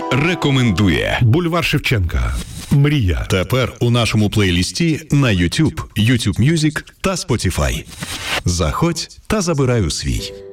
рекомендує. Бульвар Шевченка. Мрія. Тепер у нашому плейлісті на YouTube, YouTube Music та Spotify. Заходь та забирай у свій.